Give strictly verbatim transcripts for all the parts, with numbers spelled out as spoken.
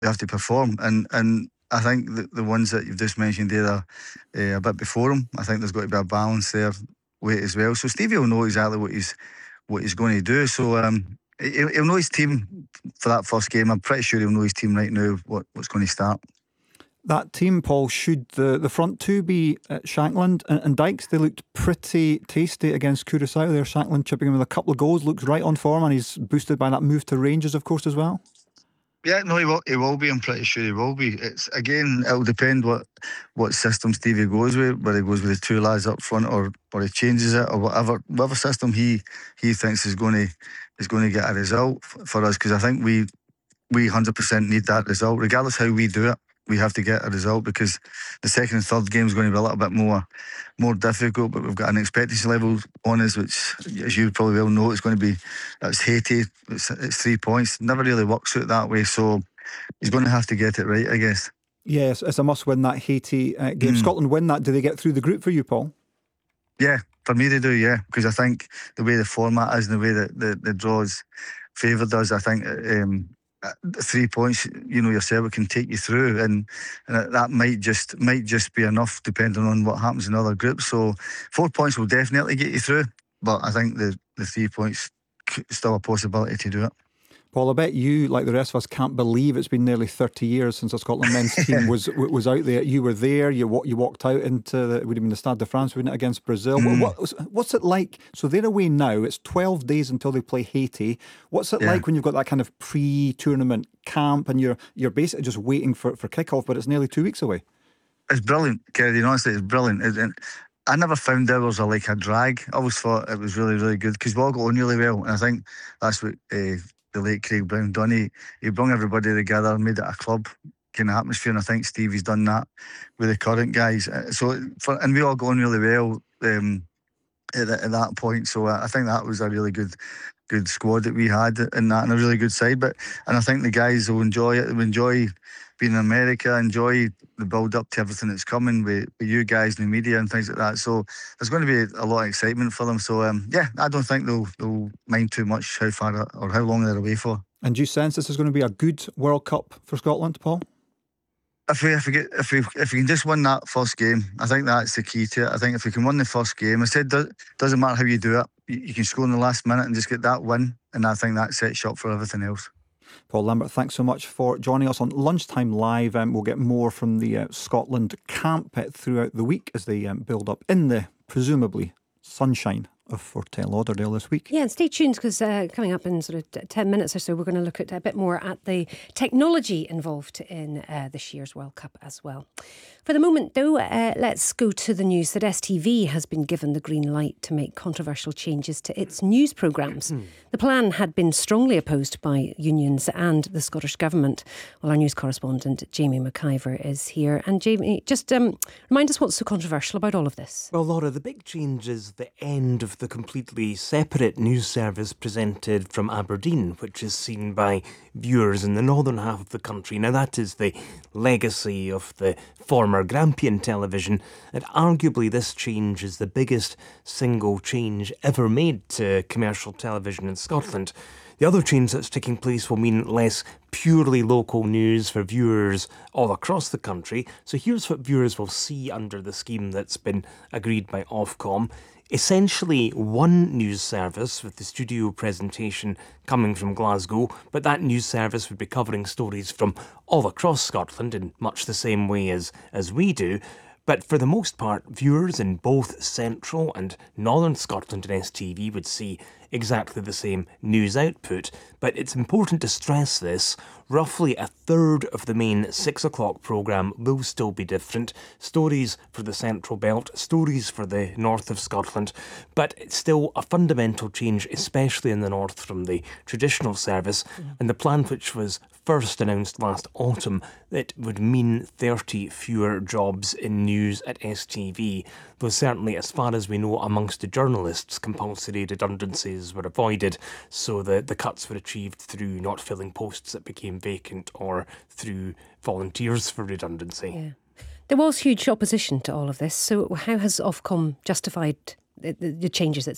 we have to perform. And and I think the, the ones that you've just mentioned there are uh, a bit before him. I think there's got to be a balance there with it as well. So Stevie will know exactly what he's what he's going to do. So um, he'll, he'll know his team for that first game. I'm pretty sure he'll know his team right now, what, what's going to start. That team, Paul, should the, the front two be uh, Shankland and, and Dykes? They looked pretty tasty against Curaçao there. Shankland chipping in with a couple of goals, looks right on form, and he's boosted by that move to Rangers, of course, as well. Yeah, no, he will. He will be. I'm pretty sure he will be. It's again, it'll depend what what system Stevie goes with, whether he goes with the two lads up front or or he changes it or whatever whatever system he he thinks is going to is going to get a result for us. Because I think we we one hundred percent need that result, regardless how we do it. We have to get a result because the second and third game is going to be a little bit more more difficult, but we've got an expectancy level on us, which, as you probably well know, it's going to be, it's Haiti, it's, it's three points. Never really works out that way, so he's going to have to get it right, I guess. Yes, it's a must-win, that Haiti uh, game. Mm. Scotland win that, do they get through the group for you, Paul? Yeah, for me they do, yeah, because I think the way the format is and the way that the, the draws favoured us, I think um, three points, you know yourself, can take you through, and, and that might just might just be enough depending on what happens in other groups. So four points will definitely get you through, but I think the, the three points still a possibility to do it. Paul, I bet you, like the rest of us, can't believe it's been nearly thirty years since a Scotland men's team was was out there. You were there, you you walked out into the, it would have been the Stade de France, wouldn't it, against Brazil. Mm. What, what's it like? So they're away now, it's twelve days until they play Haiti. What's it yeah. like when you've got that kind of pre-tournament camp and you're you're basically just waiting for, for kick-off, but it's nearly two weeks away? It's brilliant, Kerry, honestly, it's brilliant. It, it, I never found there was a, like a drag. I always thought it was really, really good because we all got on really well, and I think that's what... Uh, the late Craig Brown done. He, he brought everybody together and made it a club kind of atmosphere, and I think Stevie's done that with the current guys. So, for, and we all got on really well um, at, at that point. So I think that was a really good good squad that we had in that, and a really good side. But and I think the guys will enjoy it. They'll enjoy being in America, enjoy the build up to everything that's coming with, with you guys in the media and things like that. So there's going to be a lot of excitement for them. So um, yeah, I don't think they'll they'll mind too much how far or how long they're away for. And do you sense this is going to be a good World Cup for Scotland, Paul? If we if we get, if we if we can just win that first game, I think that's the key to it. I think if we can win the first game, I said it doesn't matter how you do it, you, you can score in the last minute and just get that win, and I think that sets you up for everything else. Paul Lambert, thanks so much for joining us on Lunchtime Live. Um, we'll get more from the uh, Scotland camp uh, throughout the week as they um, build up in the presumably sunshine of Fortell Lauderdale this week. Yeah, and stay tuned because uh, coming up in sort of ten minutes or so, we're going to look at a bit more at the technology involved in uh, this year's World Cup as well. For the moment, though, uh, let's go to the news that S T V has been given the green light to make controversial changes to its news programmes. Mm. The plan had been strongly opposed by unions and the Scottish Government. Well, our news correspondent, Jamie McIver, is here. And Jamie, just um, remind us what's so controversial about all of this. Well, Laura, the big change is the end of the completely separate news service presented from Aberdeen, which is seen by viewers in the northern half of the country. Now, that is the legacy of the former Grampian television, and arguably this change is the biggest single change ever made to commercial television in Scotland. The other change that's taking place will mean less purely local news for viewers all across the country. So here's what viewers will see under the scheme that's been agreed by Ofcom. Essentially one news service with the studio presentation coming from Glasgow, but that news service would be covering stories from all across Scotland in much the same way as, as we do. But for the most part, viewers in both central and northern Scotland and S T V would see exactly the same news output. But it's important to stress this. Roughly a third of the main six o'clock programme will still be different. Stories for the Central Belt, stories for the north of Scotland, but it's still a fundamental change, especially in the north from the traditional service. Yeah. And the plan, which was first announced last autumn, it would mean thirty fewer jobs in news at S T V, though certainly as far as we know amongst the journalists, compulsory redundancies were avoided, so the, the cuts were achieved through not filling posts that became vacant or through volunteers for redundancy. Yeah. There was huge opposition to all of this, so how has Ofcom justified the, the, the changes it's made?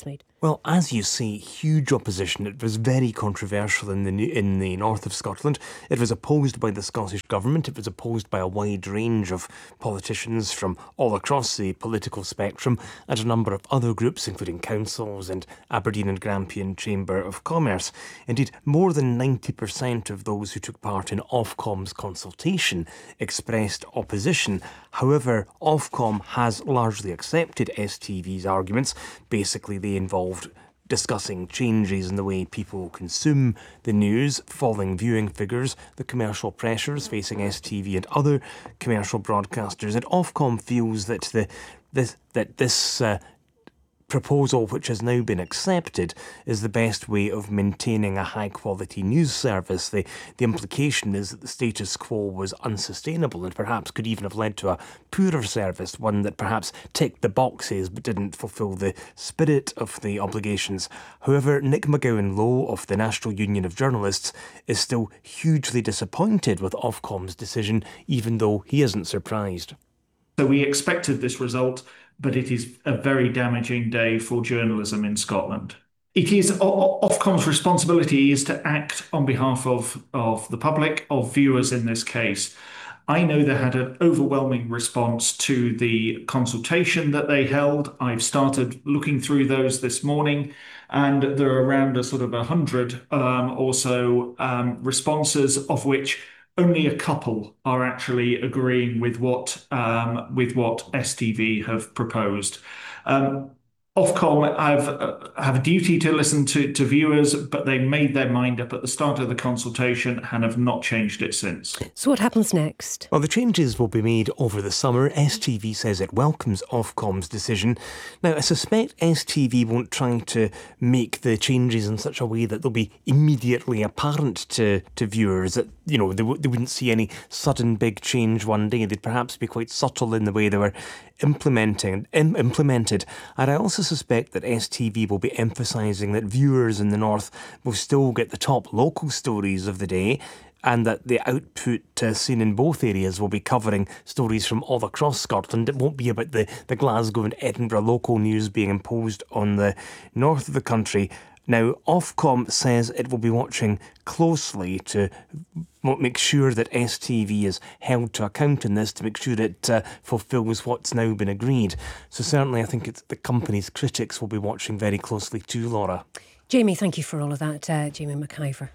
Well, as you say, huge opposition. It was very controversial in the in the north of Scotland. It was opposed by the Scottish Government. It was opposed by a wide range of politicians from all across the political spectrum and a number of other groups, including councils and Aberdeen and Grampian Chamber of Commerce. Indeed, more than ninety percent of those who took part in Ofcom's consultation expressed opposition. However, Ofcom has largely accepted S T V's arguments. Basically, they involve discussing changes in the way people consume the news, falling viewing figures, the commercial pressures facing S T V and other commercial broadcasters. And Ofcom feels that the this that this uh, proposal, which has now been accepted, is the best way of maintaining a high-quality news service. The, the implication is that the status quo was unsustainable and perhaps could even have led to a poorer service, one that perhaps ticked the boxes but didn't fulfil the spirit of the obligations. However, Nick McGowan-Lowe of the National Union of Journalists is still hugely disappointed with Ofcom's decision, even though he isn't surprised. So we expected this result, but it is a very damaging day for journalism in Scotland. It is Ofcom's responsibility is to act on behalf of, of the public, of viewers in this case. I know they had an overwhelming response to the consultation that they held. I've started looking through those this morning, and there are around a sort of a hundred um, or so um, responses, of which only a couple are actually agreeing with what um, with what S T V have proposed. Um, Ofcom have uh, have a duty to listen to, to viewers, but they made their mind up at the start of the consultation and have not changed it since. So what happens next? Well, the changes will be made over the summer. S T V says it welcomes Ofcom's decision. Now, I suspect S T V won't try to make the changes in such a way that they'll be immediately apparent to, to viewers, that, you know, they, w- they wouldn't see any sudden big change one day. They'd perhaps be quite subtle in the way they were implementing im- implemented. And I also suspect that S T V will be emphasising that viewers in the north will still get the top local stories of the day, and that the output uh, seen in both areas will be covering stories from all across Scotland. It won't be about the, the Glasgow and Edinburgh local news being imposed on the north of the country. Now, Ofcom says it will be watching closely to make sure that S T V is held to account in this, to make sure it uh, fulfils what's now been agreed. So certainly I think it's the company's critics will be watching very closely too, Laura. Jamie, thank you for all of that, uh, Jamie McIver.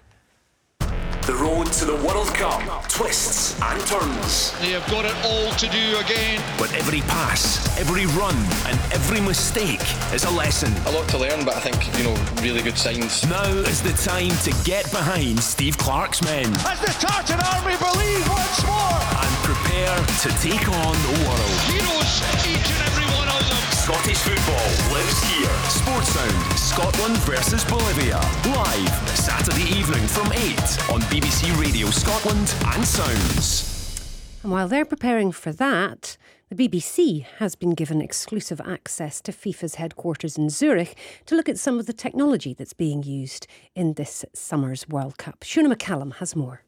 The road to the World Cup, twists and turns. They have got it all to do again. But every pass, every run and every mistake is a lesson. A lot to learn, but I think, you know, really good signs. Now is the time to get behind Steve Clarke's men. As the Tartan Army believe once more. And prepare to take on the world. Heroes, each and every one of them. Scottish football lives here. Sportsound, Scotland versus Bolivia. Live Saturday evening from eight on B B C Radio Scotland and Sounds. And while they're preparing for that, the B B C has been given exclusive access to FIFA's headquarters in Zurich to look at some of the technology that's being used in this summer's World Cup. Shona McCallum has more.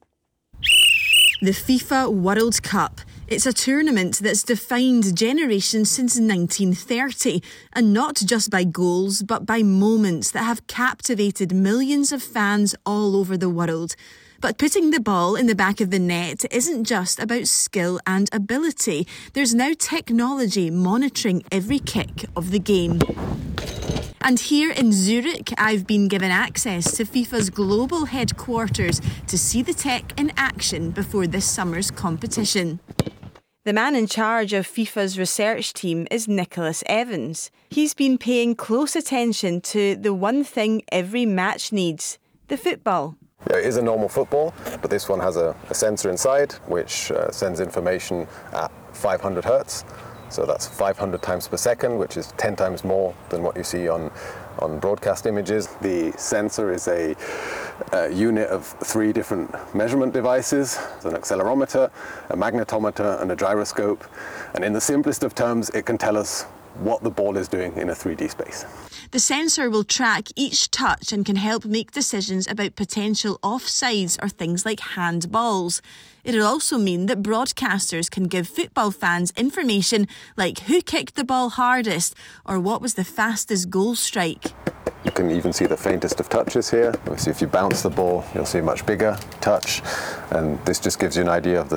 The FIFA World Cup. It's a tournament that's defined generations since nineteen thirty, and not just by goals, but by moments that have captivated millions of fans all over the world. But putting the ball in the back of the net isn't just about skill and ability. There's now technology monitoring every kick of the game. And here in Zurich, I've been given access to FIFA's global headquarters to see the tech in action before this summer's competition. The man in charge of FIFA's research team is Nicholas Evans. He's been paying close attention to the one thing every match needs, the football. Yeah, it is a normal football, but this one has a, a sensor inside which uh, sends information at five hundred hertz. So that's five hundred times per second, which is ten times more than what you see on, on broadcast images. The sensor is a, a unit of three different measurement devices. There's an accelerometer, a magnetometer, and a gyroscope. And in the simplest of terms, it can tell us what the ball is doing in a three D space. The sensor will track each touch and can help make decisions about potential offsides or things like handballs. It'll also mean that broadcasters can give football fans information like who kicked the ball hardest or what was the fastest goal strike. You can even see the faintest of touches here. Obviously, if you bounce the ball, you'll see a much bigger touch, and this just gives you an idea of the